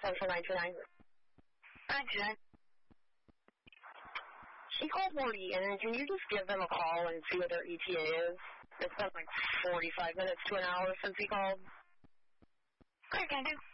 Central 929. 929. She called Morty, and can you just give them a call and see what their ETA is? It's been like 45 minutes to an hour since he called. Okay, can I do?